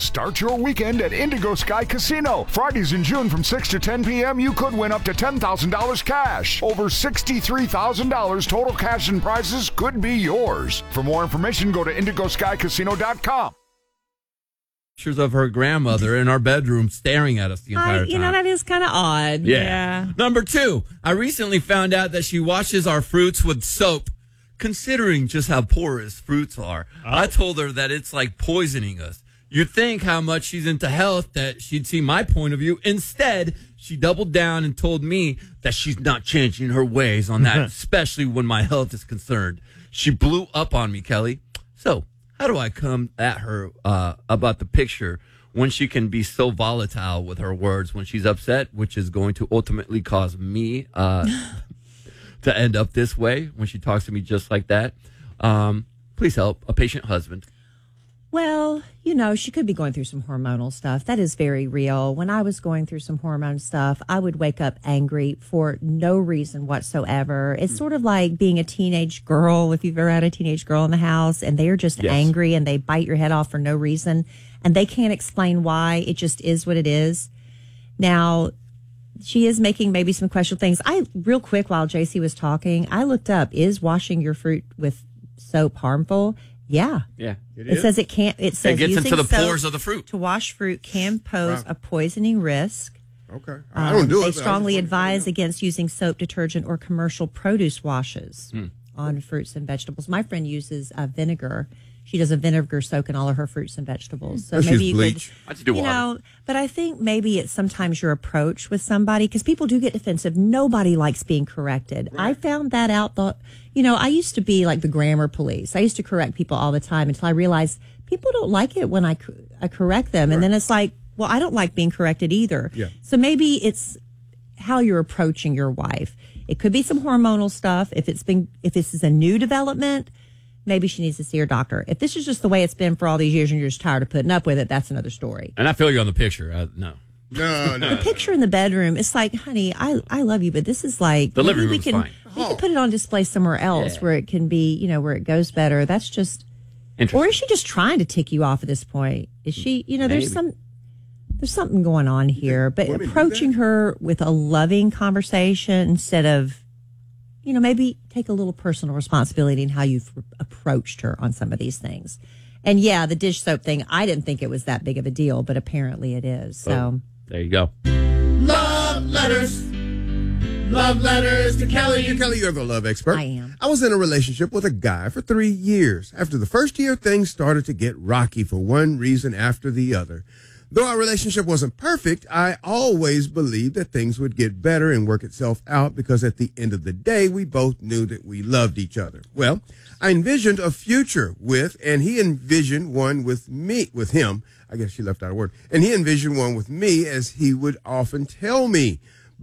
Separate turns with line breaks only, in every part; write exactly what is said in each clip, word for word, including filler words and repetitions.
Start your weekend at Indigo Sky Casino. Fridays in June from six to ten p.m., you could win up to ten thousand dollars cash. Over sixty-three thousand dollars total cash and prizes could be yours. For more information, go to indigo sky casino dot com.
Pictures of her grandmother in our bedroom staring at us the entire
I,
time.
you know, that is kind of odd.
Yeah.
yeah.
Number two, I recently found out that she washes our fruits with soap. Considering just how porous fruits are, oh. I told her that it's like poisoning us. You'd think how much she's into health that she'd see my point of view. Instead, she doubled down and told me that she's not changing her ways on that, especially when my health is concerned. She blew up on me, Kelly. So how do I come at her uh, about the picture when she can be so volatile with her words when she's upset, which is going to ultimately cause me uh, to end up this way when she talks to me just like that? Um, please help a patient husband.
Well, you know, she could be going through some hormonal stuff. That is very real. When I was going through some hormone stuff, I would wake up angry for no reason whatsoever. It's sort of like being a teenage girl, if you've ever had a teenage girl in the house, and they're just yes. angry and they bite your head off for no reason, and they can't explain why. It just is what it is. Now, she is making maybe some questionable things. I, real quick, while J C was talking, I looked up, is washing your fruit with soap harmful? Yeah.
Yeah.
It, it says it can't. It says
it gets
using
into the
soap
pores of the fruit.
To wash fruit can pose wow. a poisoning risk.
Okay. I don't do
um,
it.
They strongly advise against using soap, detergent, or commercial produce washes mm. on fruits and vegetables. My friend uses uh, vinegar. She does a vinegar soak in all of her fruits and vegetables. So
Let's
maybe
use
you
bleach.
could,
I just do
you
water.
know, but I think maybe it's sometimes your approach with somebody, because people do get defensive. Nobody likes being corrected. Right. I found that out. The, you know, I used to be like the grammar police. I used to correct people all the time until I realized people don't like it when I, I correct them. Right. And then it's like, well, I don't like being corrected either.
Yeah.
So maybe it's how you're approaching your wife. It could be some hormonal stuff. If it's been, if this is a new development, maybe she needs to see her doctor. If this is just the way it's been for all these years and you're just tired of putting up with it, that's another story.
And I feel you on the picture. I, no.
No, no.
The picture in the bedroom, it's like, honey, I, I love you, but this is like...
The living
we
room's
can,
fine.
We can put it on display somewhere else
Yeah.
where it can be, you know, where it goes better. That's just... Or is she just trying to tick you off at this point? Is she, you know,
Maybe.
there's some... There's something going on here, but
Women do
approaching
that?
her with a loving conversation instead of... You know, maybe take a little personal responsibility in how you've approached her on some of these things. And yeah, the dish soap thing, I didn't think it was that big of a deal, but apparently it is. So
Oh, there you go.
Love letters. Love letters to Kelly. You, Kelly, you're the love expert.
I am.
I was in a relationship with a guy for three years. After the first year, things started to get rocky for one reason after the other. Though our relationship wasn't perfect, I always believed that things would get better and work itself out because at the end of the day, we both knew that we loved each other. Well, I envisioned a future with, and he envisioned one with me, with him. I guess she left out a word. And he envisioned one with me, as he would often tell me.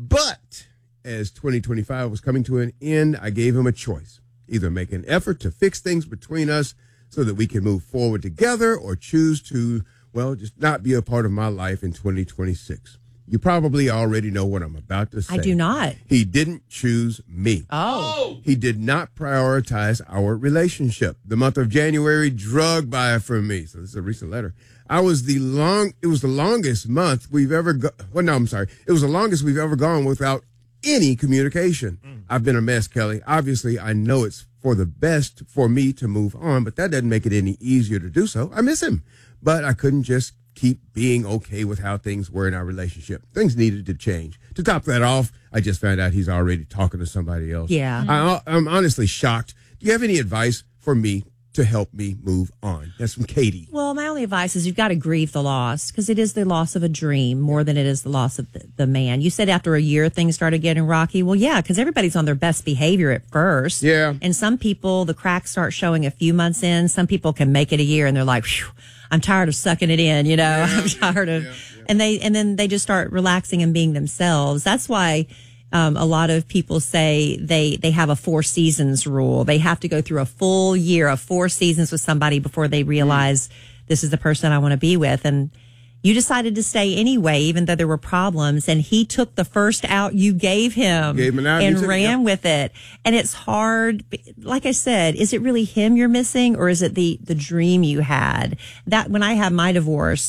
But as twenty twenty-five was coming to an end, I gave him a choice. Either make an effort to fix things between us so that we can move forward together, or choose to well, just not be a part of my life in twenty twenty-six. You probably already know what I'm about to say.
I do not.
He didn't choose me.
Oh.
He did not prioritize our relationship. The month of January drug by for me. So this is a recent letter. I was the long, it was the longest month we've ever, go, well, no, I'm sorry. It was the longest we've ever gone without any communication. Mm. I've been a mess, Kelly. Obviously, I know it's for the best for me to move on, but that doesn't make it any easier to do so. I miss him. But I couldn't just keep being okay with how things were in our relationship. Things needed to change. To top that off, I just found out he's already talking to somebody else.
Yeah.
I, I'm honestly shocked. Do you have any advice for me to help me move on? That's from Katie.
Well, my only advice is you've got to grieve the loss, because it is the loss of a dream more than it is the loss of the, the man. You said after a year things started getting rocky. Well, yeah, because everybody's on their best behavior at first.
Yeah.
And some people, the cracks start showing a few months in. Some people can make it a year and they're like, phew, I'm tired of sucking it in, you know, yeah, I'm tired of, yeah, yeah. and they, and then they just start relaxing and being themselves. That's why, um, a lot of people say they, they have a four seasons rule. They have to go through a full year of four seasons with somebody before they realize mm. this is the person I want to be with. And you decided to stay anyway, even though there were problems, and he took the first out you gave him,
gave him an out,
and
took,
ran
yeah.
with it. And it's hard. Like I said, is it really him you're missing, or is it the, the dream you had? That when I had my divorce,